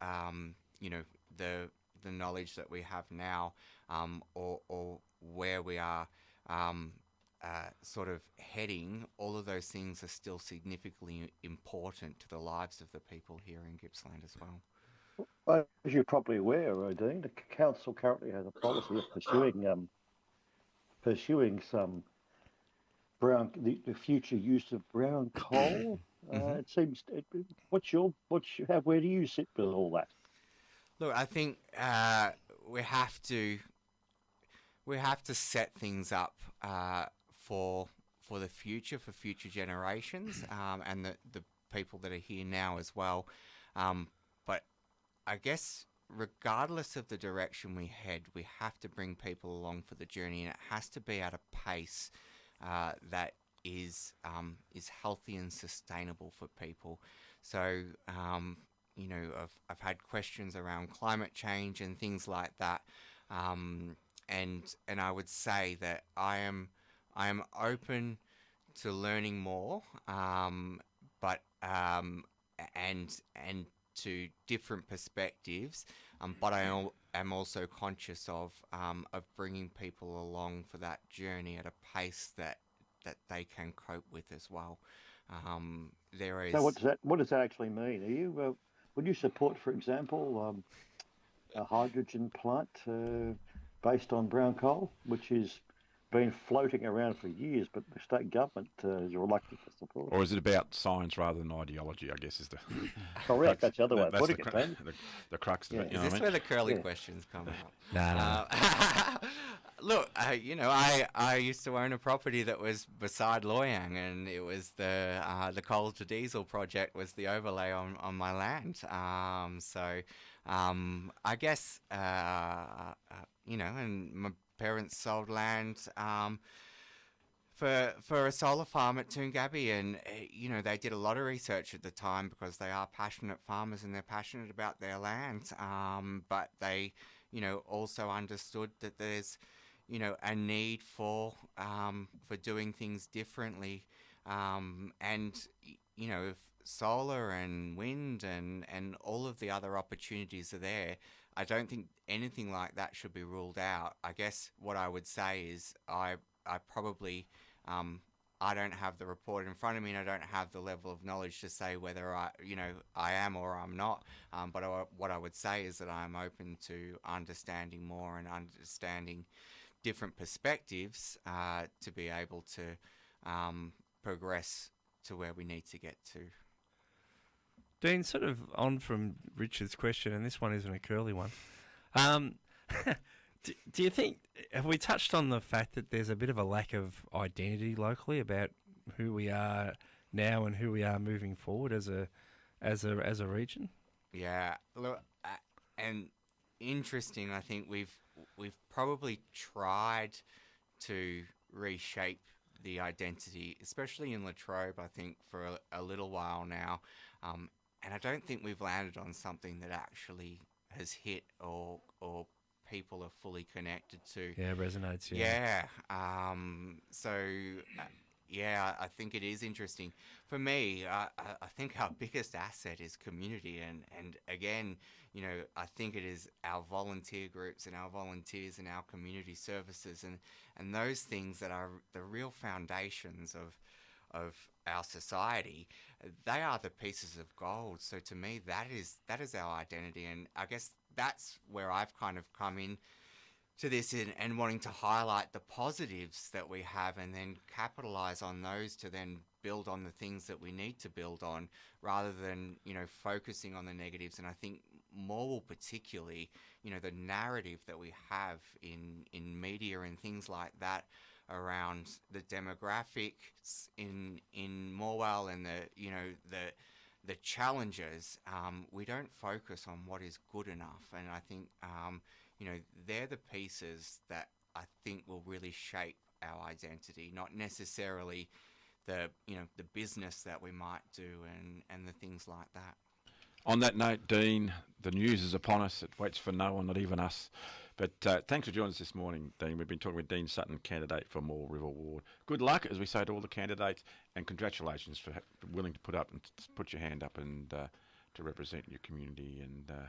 you know, the knowledge that we have now, or where we are sort of heading, all of those things are still significantly important to the lives of the people here in Gippsland as well. As you're probably aware, Odine, the council currently has a policy of pursuing some the future use of brown coal. Hmm. It seems. Where do you sit with all that? Look, I think we have to we have to set things up for the future, for future generations, and the people that are here now as well. But I guess regardless of the direction we head, we have to bring people along for the journey, and it has to be at a pace that is healthy and sustainable for people. So I've had questions around climate change and things like that, and I would say that I am open to learning more, but and to different perspectives, but am also conscious of bringing people along for that journey at a pace that they can cope with as well. There So is what does that actually mean? Would you support, for example, a hydrogen plant based on brown coal, which has been floating around for years, but the state government is reluctant to support Or it? is it about science rather than ideology? I guess is the Correct. crux. That's the other way of That's putting it, Ben. the crux of Yeah. it. You is know what this I where mean? the curly Yeah. questions come out? No, no. Look, I used to own a property that was beside Loyang, and it was the coal to diesel project was the overlay on my land. I guess and my parents sold land for a solar farm at Toongabbie, and they did a lot of research at the time because they are passionate farmers and they're passionate about their land. But they, also understood that there's, a need for doing things differently, and if solar and wind and all of the other opportunities are there, I don't think anything like that should be ruled out. I guess what I would say is I probably I don't have the report in front of me, and I don't have the level of knowledge to say whether I am or I'm not. But what I would say is that I'm open to understanding more and understanding different perspectives to be able to progress to where we need to get to. Dean, sort of on from Richard's question, and this one isn't a curly one. Um, do you think, have we touched on the fact that there's a bit of a lack of identity locally about who we are now and who we are moving forward as a region? Yeah, look, and interesting. I think we've probably tried to reshape the identity, especially in Latrobe. I think for a little while now, and I don't think we've landed on something that actually has hit or people are fully connected to. Yeah, resonates. Yeah. Yeah. Yeah, I think it is interesting. For me, I think our biggest asset is community, and again, I think it is our volunteer groups and our volunteers and our community services and those things that are the real foundations of our society. They are the pieces of gold. So to me, that is our identity, and I guess that's where I've kind of come in to this and wanting to highlight the positives that we have and then capitalize on those to then build on the things that we need to build on, rather than focusing on the negatives. And I think more particularly, the narrative that we have in media and things like that around the demographics in Morwell and the challenges. We don't focus on what is good enough, and I think they're the pieces that I think will really shape our identity, not necessarily the business that we might do and the things like that. On that note, Dean, the news is upon us. It waits for no one, not even us. But thanks for joining us this morning, Dean. We've been talking with Dean Sutton, candidate for Moore River Ward. Good luck, as we say to all the candidates, and congratulations for willing to put your hand up and to represent your community and